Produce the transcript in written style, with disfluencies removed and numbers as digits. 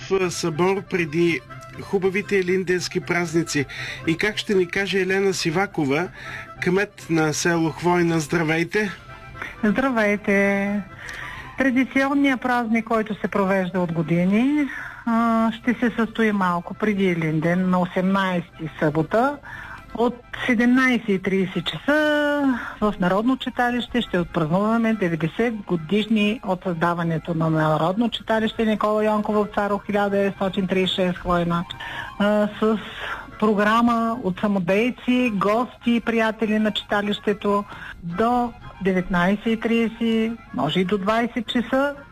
събор преди хубавите илинденски празници. И как ще ни каже Елена Сивакова, кмет на село Хвойна. Здравейте! Здравейте! Традиционният празник, който се провежда от години, ще се състои малко преди Илинден, на 18-ти събота. От 17:30 часа в Народно читалище ще отпразнуваме 90 годишни от създаването на Народно читалище Никола Йонков Вапцаров 1936 Хвойна, с програма от самодейци, гости и приятели на читалището до 19:30, може и до 20 часа.